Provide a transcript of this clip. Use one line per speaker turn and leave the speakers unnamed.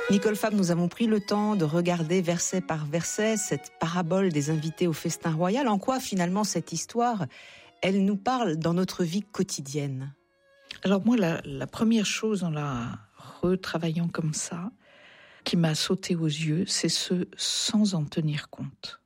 Nicole Fabre, nous avons pris le temps de regarder verset par verset cette parabole des invités au festin royal. En quoi finalement cette histoire, elle nous parle dans notre vie quotidienne?
Alors moi, la première chose en la retravaillant comme ça, qui m'a sauté aux yeux, c'est ce sans en tenir compte.